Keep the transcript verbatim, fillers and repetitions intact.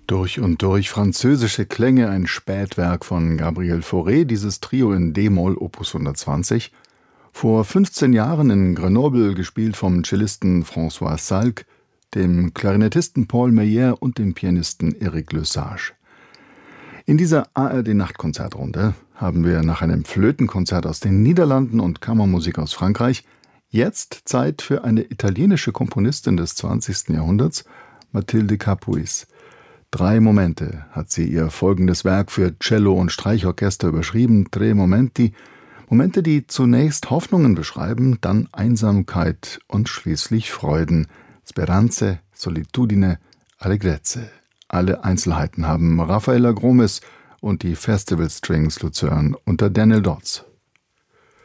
Durch und durch französische Klänge, ein Spätwerk von Gabriel Fauré, dieses Trio in d-Moll Opus hundertzwanzig. Vor fünfzehn Jahren in Grenoble gespielt vom Cellisten François Salk, dem Klarinettisten Paul Meyer und dem Pianisten Eric Lesage. In dieser A R D-Nachtkonzertrunde haben wir nach einem Flötenkonzert aus den Niederlanden und Kammermusik aus Frankreich jetzt Zeit für eine italienische Komponistin des zwanzigsten Jahrhunderts, Mathilde Capuis. Drei Momente hat sie ihr folgendes Werk für Cello und Streichorchester überschrieben, Tre Momenti, Momente, die zunächst Hoffnungen beschreiben, dann Einsamkeit und schließlich Freuden, Speranze, Solitudine, Allegrezze. Alle Einzelheiten haben Raffaella Gromes und die Festival Strings Luzern unter Daniel Dodds.